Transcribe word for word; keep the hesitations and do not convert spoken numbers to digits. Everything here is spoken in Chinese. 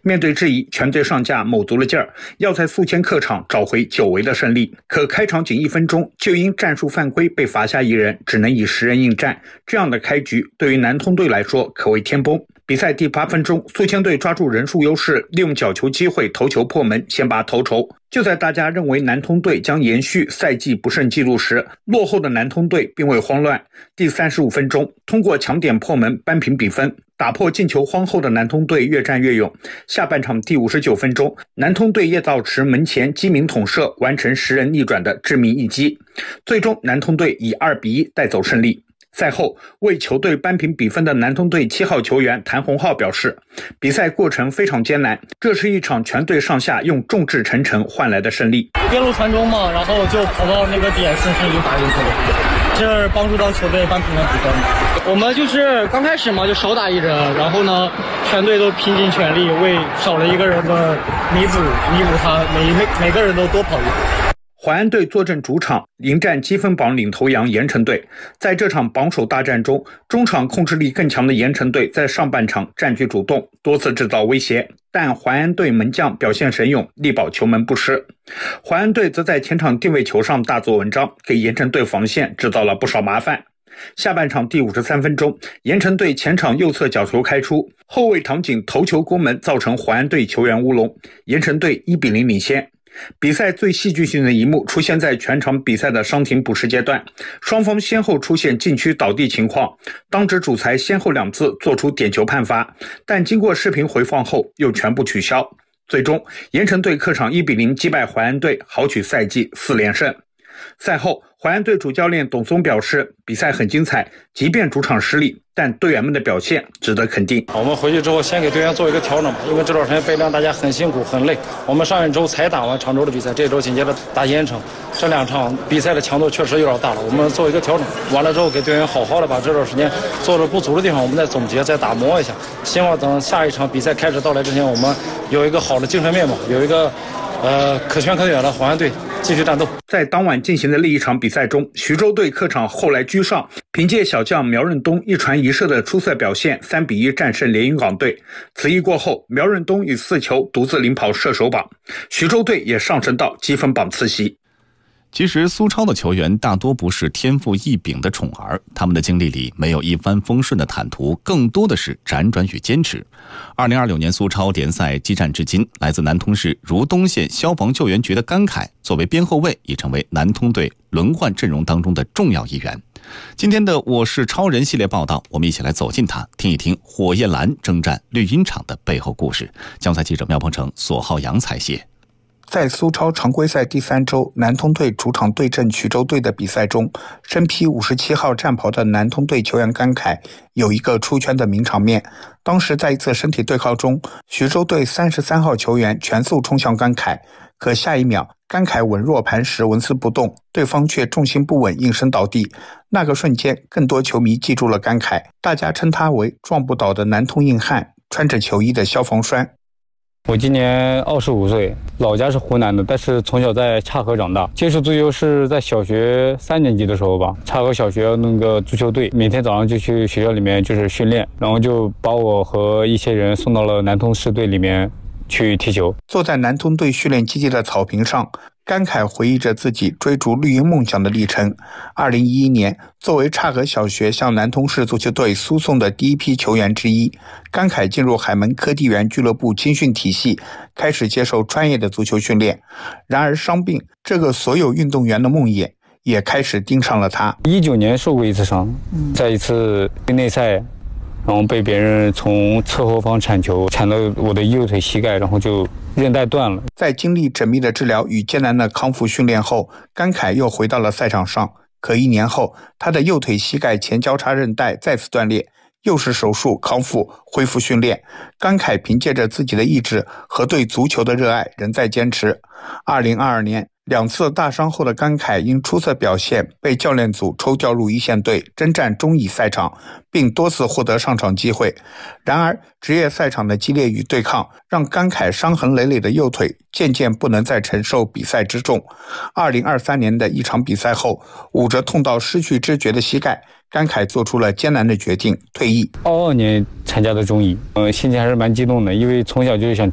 面对质疑，全队上下卯足了劲儿，要在宿迁客场找回久违的胜利。可开场仅一分钟，就因战术犯规被罚下一人，只能以十人应战。这样的开局对于南通队来说可谓天崩。比赛第八分钟，宿迁队抓住人数优势，利用角球机会头球破门，先拔头筹。就在大家认为南通队将延续赛季不胜纪录时，落后的南通队并未慌乱。第三十五分钟，通过抢点破门扳平比分，打破进球荒后的南通队越战越勇。下半场第五十九分钟，南通队叶道池门前机鸣捅射，完成十人逆转的致命一击。最终，南通队以二比一带走胜利。赛后，为球队扳平比分的南通队七号球员谭宏浩表示，比赛过程非常艰难，这是一场全队上下用众志成城换来的胜利。 边路传中嘛，然后就跑到那个点，顺势就打进去了，这帮助到球队扳平了比分。我们就是刚开始嘛，就少打一人，然后呢，全队都拼尽全力为少了一个人的弥补弥补他，每每每个人都多跑一步。 淮安队坐镇主场迎战积分榜领头羊盐城队。在这场榜首大战中，中场控制力更强的盐城队在上半场占据主动，多次制造威胁，但淮安队门将表现神勇，力保球门不失。淮安队则在前场定位球上大做文章，给盐城队防线制造了不少麻烦。下半场第五十三分钟，盐城队前场右侧角球开出，后卫唐景头球攻门，造成淮安队球员乌龙，盐城队一比零领先。比赛最戏剧性的一幕出现在全场比赛的伤停补时阶段，双方先后出现禁区倒地情况，当值主裁先后两次做出点球判罚，但经过视频回放后又全部取消。最终，盐城队客场一比零击败淮安队，豪取赛季四连胜。赛后，淮安队主教练董松表示，比赛很精彩，即便主场失利，但队员们的表现值得肯定。 我们回去之后先给队员做一个调整吧，因为这段时间备战大家很辛苦很累。我们上一周才打完常州的比赛，这周紧接着打盐城，这两场比赛的强度确实有点大了，我们做一个调整，完了之后给队员好好的把这段时间做的不足的地方我们再总结再打磨一下，希望等下一场比赛开始到来之前，我们有一个好的精神面貌，有一个呃可圈可点的淮安队继续战斗。 在当晚进行的另一场比赛中，徐州队客场后来居上，凭借小将苗润东一传一射的出色表现，三比一战胜连云港队。此役过后，苗润东以四球独自领跑射手榜，徐州队也上升到积分榜次席。 其实苏超的球员大多不是天赋异禀的宠儿，他们的经历里没有一帆风顺的坦途，更多的是辗转与坚持。二零二六年苏超联赛激战至今，来自南通市如东县消防救援局的甘凯作为边后卫，已成为南通队轮换阵容当中的重要一员。今天的我是超人系列报道，我们一起来走进他，听一听火焰蓝征战绿茵场的背后故事。将赛记者苗鹏程、索浩洋采写。 在苏超常规赛第三周，南通队主场对阵衢州队的比赛中，身披五十七号战袍的南通队球员甘凯有一个出圈的名场面。当时在一次身体对抗中，衢州队三十三号球员全速冲向甘凯，可下一秒甘凯稳若磐石纹丝不动，对方却重心不稳应声倒地。那个瞬间，更多球迷记住了甘凯，大家称他为撞不倒的南通硬汉，穿着球衣的消防栓。 我今年二十五岁，老家是湖南的，但是从小在岔河长大。接触足球是在小学三年级的时候吧，岔河小学那个足球队，每天早上就去学校里面就是训练，然后就把我和一些人送到了南通市队里面去踢球。 坐在南通队训练基地的草坪上，甘凯回忆着自己追逐绿茵梦想的历程。二零一一年，作为岔河小学向南通市足球队输送的第一批球员之一，甘凯进入海门科技园俱乐部青训体系，开始接受专业的足球训练。然而伤病，这个所有运动员的梦魇，也开始盯上了他。 一九年受过一次伤，在一次内赛，然后被别人从侧后方铲球铲到我的右腿膝盖，然后就韧带断了。 在经历缜密的治疗与艰难的康复训练后，甘凯又回到了赛场上。可一年后，他的右腿膝盖前交叉韧带再次断裂，又是手术康复恢复训练。甘凯凭借着自己的意志和对足球的热爱，仍在坚持。二零二二年，两次大伤后的甘凯因出色表现被教练组抽调入一线队征战中乙赛场，并多次获得上场机会。然而职业赛场的激烈与对抗让甘凯伤痕累累的右腿渐渐不能再承受比赛之重。二零二三年的一场比赛后，捂着痛到失去知觉的膝盖，甘凯做出了艰难的决定，退役。 二二年参加的中乙，呃，心情还是蛮激动的，因为从小就是想